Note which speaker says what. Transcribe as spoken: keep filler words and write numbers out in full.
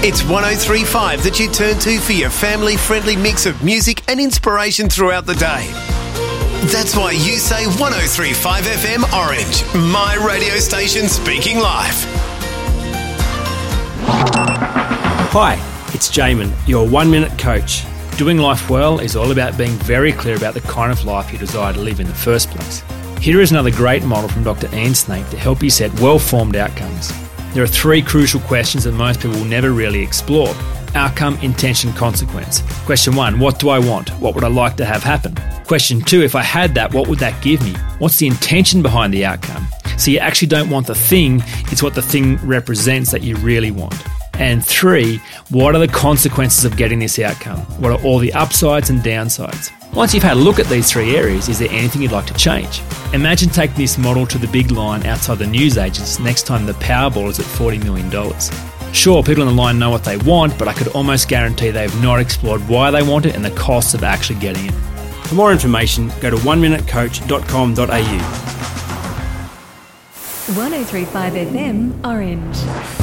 Speaker 1: It's one oh three point five that you turn to for your family-friendly mix of music and inspiration throughout the day. That's why you say one oh three point five F M Orange, my radio station speaking life.
Speaker 2: Hi, it's Jamin, your one-minute coach. Doing life well is all about being very clear about the kind of life you desire to live in the first place. Here is another great model from Doctor Ian Snape to help you set well-formed outcomes. There are three crucial questions that most people will never really explore. Outcome, intention, consequence. Question one, what do I want? What would I like to have happen? Question two, if I had that, what would that give me? What's the intention behind the outcome? So you actually don't want the thing, it's what the thing represents that you really want. And three, what are the consequences of getting this outcome? What are all the upsides and downsides? Once you've had a look at these three areas, is there anything you'd like to change? Imagine taking this model to the big line outside the newsagents next time the Powerball is at forty million dollars. Sure, people on the line know what they want, but I could almost guarantee they've not explored why they want it and the costs of actually getting it. For more information, go to one minute coach dot com dot a u.
Speaker 3: one oh three point five F M Orange.